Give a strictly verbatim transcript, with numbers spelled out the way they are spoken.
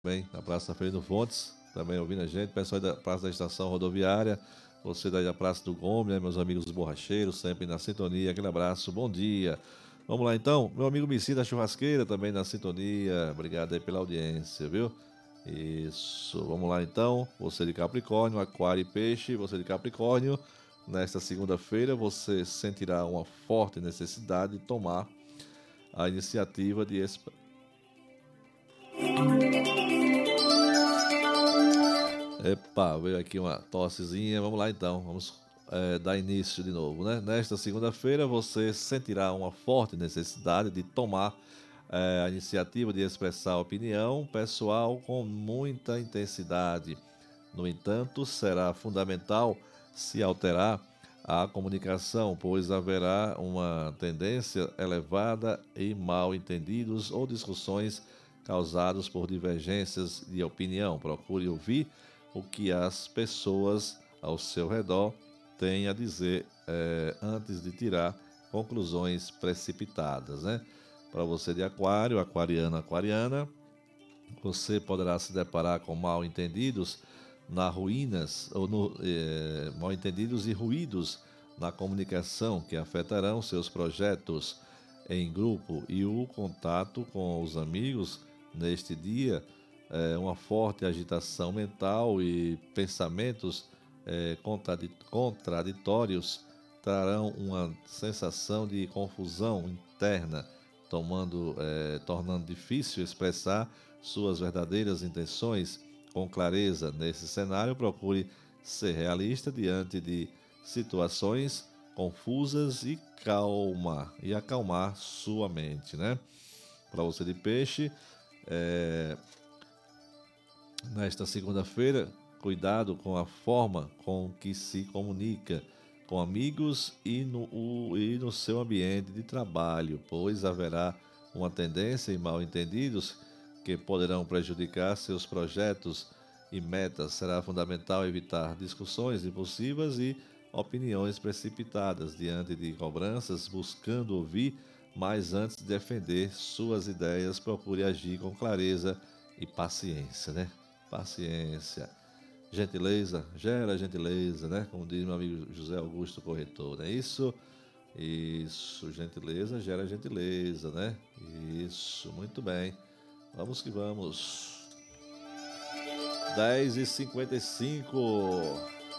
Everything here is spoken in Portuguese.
Bem, na Praça Ferino Fontes, também ouvindo a gente, pessoal da Praça da Estação Rodoviária, você daí da Praça do Gome, né, meus amigos borracheiros, sempre na sintonia, aquele abraço, bom dia. Vamos lá então, meu amigo Missi da Churrasqueira, também na sintonia, obrigado aí pela audiência, viu? Isso, vamos lá então, você de Capricórnio, Aquário e Peixe, você de Capricórnio, nesta segunda-feira você sentirá uma forte necessidade de tomar a iniciativa de exp- Epa, veio aqui uma tossezinha. Vamos lá então, vamos eh, dar início de novo, né? Nesta segunda-feira você sentirá uma forte necessidade de tomar eh, a iniciativa de expressar opinião pessoal com muita intensidade. No entanto, será fundamental se alterar a comunicação, pois haverá uma tendência elevada e mal entendidos ou discussões causados por divergências de opinião. Procure ouvir o que as pessoas ao seu redor têm a dizer eh, antes de tirar conclusões precipitadas, né? Para você de aquário, aquariano, aquariana, você poderá se deparar com mal entendidos na ruínas ou no, eh, mal entendidos e ruídos na comunicação que afetarão seus projetos em grupo e o contato com os amigos neste dia, eh, uma forte agitação mental e pensamentos eh, contradi- contraditórios trarão uma sensação de confusão interna, tomando, eh, tornando difícil expressar suas verdadeiras intenções com clareza. Nesse cenário, procure ser realista diante de situações confusas e calma e acalmar sua mente, né? Para você de peixe, é, nesta segunda-feira, cuidado com a forma com que se comunica com amigos e no, o- e no seu ambiente de trabalho, pois haverá uma tendência em mal-entendidos que poderão prejudicar seus projetos e metas. Será fundamental evitar discussões impulsivas e opiniões precipitadas diante de cobranças, buscando ouvir, mas antes de defender suas ideias, procure agir com clareza e paciência, né? Paciência. Gentileza gera gentileza, né? Como diz meu amigo José Augusto Corretor, não é isso? Isso, gentileza gera gentileza, né? Isso, muito bem. Vamos que vamos. Dez e cinquenta e cinco.